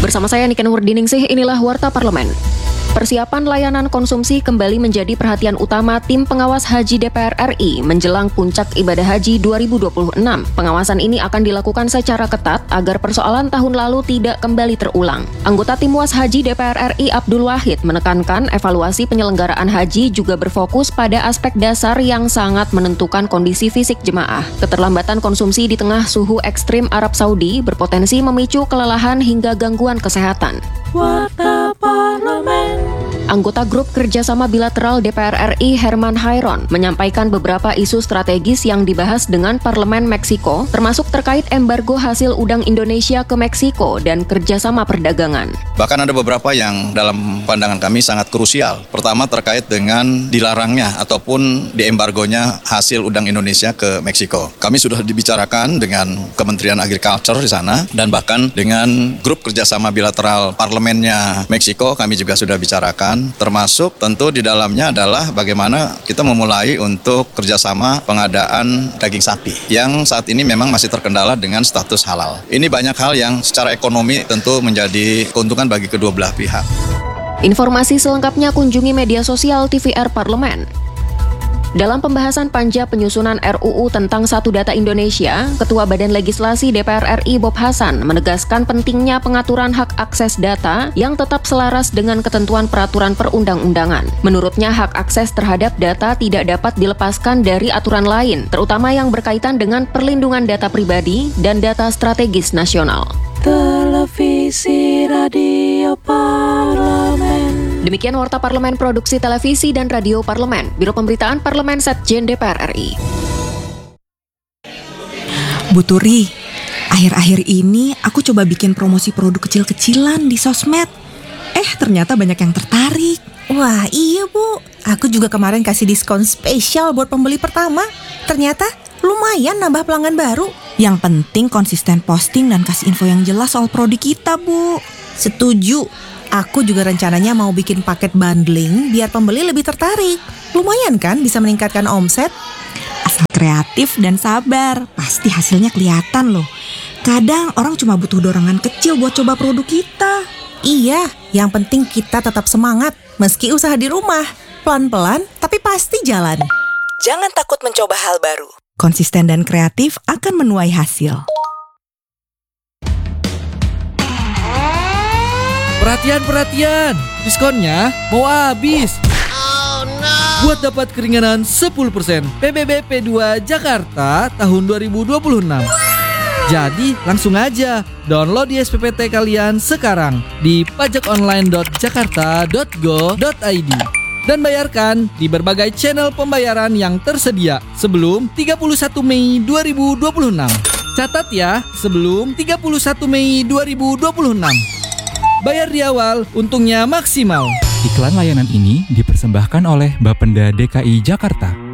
Bersama saya Niken Nurdiningsih, inilah Warta Parlemen. Persiapan layanan konsumsi kembali menjadi perhatian utama tim pengawas haji DPR RI menjelang puncak ibadah haji 2026. Pengawasan ini akan dilakukan secara ketat agar persoalan tahun lalu tidak kembali terulang. Anggota tim was haji DPR RI Abdul Wahid menekankan evaluasi penyelenggaraan haji juga berfokus pada aspek dasar yang sangat menentukan kondisi fisik jemaah. Keterlambatan konsumsi di tengah suhu ekstrim Arab Saudi berpotensi memicu kelelahan hingga gangguan kesehatan. Warta Parlemen. Anggota Grup Kerjasama Bilateral DPR RI Herman Hairon menyampaikan beberapa isu strategis yang dibahas dengan Parlemen Meksiko, termasuk terkait embargo hasil udang Indonesia ke Meksiko dan kerjasama perdagangan. Bahkan ada beberapa yang dalam pandangan kami sangat krusial. Pertama terkait dengan dilarangnya ataupun diembargonya hasil udang Indonesia ke Meksiko. Kami sudah dibicarakan dengan Kementerian Agriculture di sana dan bahkan dengan Grup Kerjasama Bilateral Parlemennya Meksiko kami juga sudah bicarakan. Termasuk tentu di dalamnya adalah bagaimana kita memulai untuk kerjasama pengadaan daging sapi yang saat ini memang masih terkendala dengan status halal. Ini banyak hal yang secara ekonomi tentu menjadi keuntungan bagi kedua belah pihak. Informasi selengkapnya kunjungi media sosial TVR Parlemen. Dalam pembahasan panja penyusunan RUU tentang Satu Data Indonesia, Ketua Badan Legislasi DPR RI Bob Hasan menegaskan pentingnya pengaturan hak akses data yang tetap selaras dengan ketentuan peraturan perundang-undangan. Menurutnya, hak akses terhadap data tidak dapat dilepaskan dari aturan lain, terutama yang berkaitan dengan perlindungan data pribadi dan data strategis nasional. Televisi Radio Parlemen. Demikian Warta Parlemen Produksi Televisi dan Radio Parlemen, Biro Pemberitaan Parlemen Setjen DPR RI. Bu Turi, akhir-akhir ini aku coba bikin promosi produk kecil-kecilan di sosmed. Ternyata banyak yang tertarik. Wah iya Bu, aku juga kemarin kasih diskon spesial buat pembeli pertama. Ternyata lumayan nambah pelanggan baru. Yang penting konsisten posting dan kasih info yang jelas soal produk kita, Bu. Setuju. Aku juga rencananya mau bikin paket bundling biar pembeli lebih tertarik. Lumayan kan bisa meningkatkan omset? Asal kreatif dan sabar, pasti hasilnya kelihatan loh. Kadang orang cuma butuh dorongan kecil buat coba produk kita. Iya, yang penting kita tetap semangat meski usaha di rumah. Pelan-pelan tapi pasti jalan. Jangan takut mencoba hal baru. Konsisten dan kreatif akan menuai hasil. Perhatian, diskonnya mau habis. Oh no. Buat dapat keringanan 10% PBB P2 Jakarta tahun 2026. Jadi langsung aja download di SPPT kalian sekarang di pajakonline.jakarta.go.id dan bayarkan di berbagai channel pembayaran yang tersedia sebelum 31 Mei 2026. Catat ya, sebelum 31 Mei 2026. Bayar di awal, untungnya maksimal. Iklan layanan ini dipersembahkan oleh Bapenda DKI Jakarta.